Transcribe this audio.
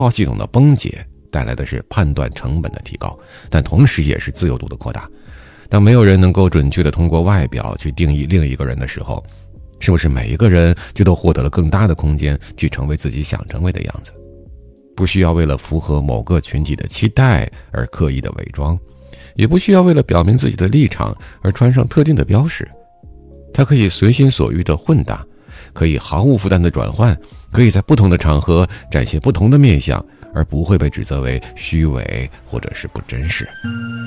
系统的崩解带来的是判断成本的提高，但同时也是自由度的扩大。当没有人能够准确地通过外表去定义另一个人的时候，是不是每一个人就都获得了更大的空间去成为自己想成为的样子？不需要为了符合某个群体的期待而刻意的伪装，也不需要为了表明自己的立场而穿上特定的标识。它可以随心所欲的混搭，可以毫无负担的转换，可以在不同的场合展现不同的面相，而不会被指责为虚伪或者是不真实。